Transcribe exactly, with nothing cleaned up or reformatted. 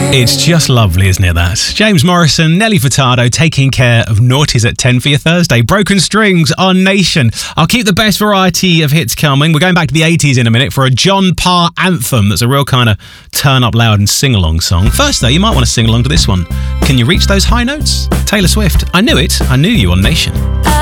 It's just lovely, isn't it, that? James Morrison, Nelly Furtado, taking care of noughties at ten for your Thursday. Broken Strings on Nation. I'll keep the best variety of hits coming. We're going back to the eighties in a minute for a John Parr anthem that's a real kind of turn up loud and sing-along song. First, though, you might want to sing along to this one. Can you reach those high notes? Taylor Swift. I knew it. I knew you on Nation.